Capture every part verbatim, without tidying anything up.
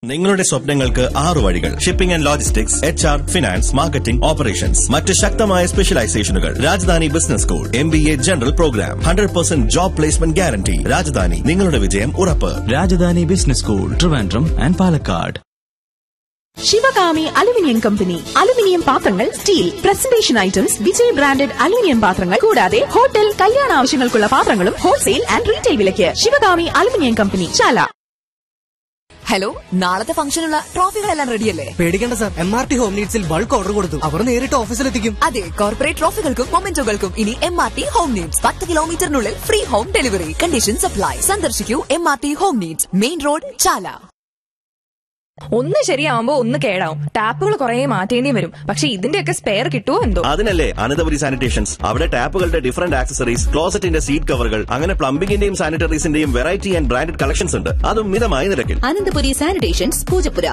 നിങ്ങളുടെ സ്വപ്നങ്ങൾക്ക് ആറു വഴികൾ. Shipping and logistics, H R, finance, marketing, operations. മറ്റ് ശക്തമായ സ്പെഷ്യലൈസേഷനുകൾ. Rajdhani business school, M B A general programme, hundred percent job placement guarantee. Rajdhani, നിങ്ങളുടെ വിജയം ഉറപ്പ്. Rajdhani business school, Trivandrum and Palakkad. Sivakami aluminium company. Aluminium പാത്രങ്ങൾ, steel, presentation items, Vijay branded aluminium പാത്രങ്ങൾ കൂടാതെ hotel, കല്യാണ ആവശ്യങ്ങൾക്കുള്ള പാത്രങ്ങളും ഹോൾസെയിൽ ആൻഡ് റീറ്റെയിൽ വിലയ്ക്ക്. ശിവകാമി അലുമിനിയം കമ്പനി, ചാല. ഹലോ, നാളത്തെ ഫംഗ്ഷനുള്ള ട്രോഫികളെല്ലാം റെഡിയല്ലേ? പേടിക്കേണ്ട sir, M R T home നീഡ്സിൽ bulk order കൊടുത്തു. അവർ നേരിട്ട് ഓഫീസിലെത്തിക്കും. അതെ, കോർപ്പറേറ്റ് ട്രോഫികൾക്കും മൊമെന്റോകൾക്കും ഇനി M R T home needs. പത്ത് കിലോമീറ്ററിനുള്ളിൽ free home delivery. Condition supply. സന്ദർശിക്കൂ M R T home needs, main road, ചാല. ഒന്ന് ശരിയാവുമ്പോ ഒന്ന് കേടാവും. ടാപ്പുകൾ കുറെ മാറ്റേണ്ടി വരും. പക്ഷെ ഇതിന്റെയൊക്കെ സ്പെയർ കിട്ടുമോ എന്തോ. അതിനല്ലേ അനന്തപുരി സാനിറ്റേഷൻസ്. അവിടെ ടാപ്പുകളുടെ ഡിഫറന്റ് ആക്സസറീസ്, ക്ലോസറ്റിന്റെ സീറ്റ് കവറുകൾ, അങ്ങനെ പ്ലംബിംഗിന്റെയും സാനിറ്ററീസിന്റെയും വെറൈറ്റി ആൻഡ് ബ്രാൻഡഡ് കളക്ഷൻസ് ഉണ്ട്. അതും മിതമായ നിരക്കിൽ. അനന്തപുരി സാനിറ്റേഷൻസ്, പൂജപ്പുര.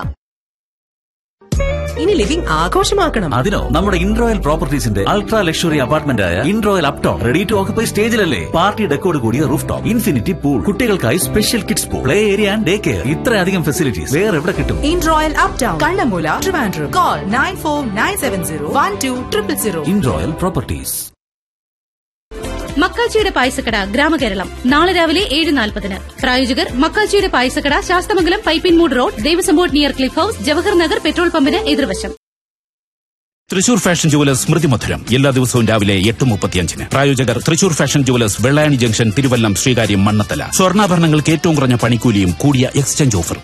ഇനി ലിവിംഗ് ആഘോഷമാക്കണം. അതിനോ നമ്മുടെ ഇൻറോയൽ പ്രോപ്പർട്ടീസിന്റെ അൾട്രാ ലക്ഷറി അപ്പാർട്ട്മെന്റ് ആയ ഇൻറോയൽ Upton ready to occupy സ്റ്റേജിലല്ലേ. Party ഡെക്കോട് കൂടിയ റൂഫ് ടോപ്പ്, ഇൻഫിനിറ്റി പൂൾ, കുട്ടികൾക്കായി special kids pool, play area and day care. ഇത്രയധികം ഫെസിലിറ്റീസ് വേറെ എവിടെ കിട്ടും? ഇൻറോയൽ uptown, Kannammoola, Trivandrum. Call nine four nine seven zero one two triple zero. ഇൻറോയൽ properties. മക്കാച്ചിയുടെ പായസക്കട, ഗ്രാമകേരളം. നാളെ രാവിലെ ഏഴ് നാൽപ്പതിന്. പ്രായോജകർ മക്കാച്ചിയുടെ പായസക്കട, Sasthamangalam Pipinmoodu road, Devaswom board near cliff house, Jawahar Nagar petrol പമ്പിന് എതിർവശം. തൃശൂർ ഫാഷൻ ജുവലേഴ്സ് സ്മൃതി മധുരം എല്ലാ ദിവസവും രാവിലെ എട്ട് മുപ്പത്തിയഞ്ചിന്. പ്രായോജകർ Thrissur fashion jewellers, Vellayani junction, Thiruvallam, Sreekaryam, Mannathala. സ്വർണ്ണാഭരണങ്ങൾക്ക് ഏറ്റവും കുറഞ്ഞ പണിക്കൂലിയും കൂടിയ എക്സ്ചേഞ്ച് ഓഫറും.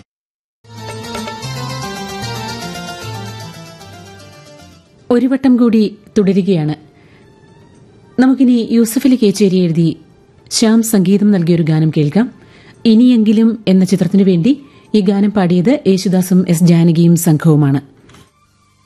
ഒരു വട്ടം കൂടി തുടരുകയാണ്. നമുക്കിനി യൂസഫലി കേച്ചേരി എഴുതി ശ്യാം സംഗീതം നൽകിയൊരു ഗാനം കേൾക്കാം. ഇനിയെങ്കിലും എന്ന ചിത്രത്തിനു വേണ്ടി ഈ ഗാനം പാടിയത് യേശുദാസും എസ് ജാനകിയും സംഘവുമാണ്.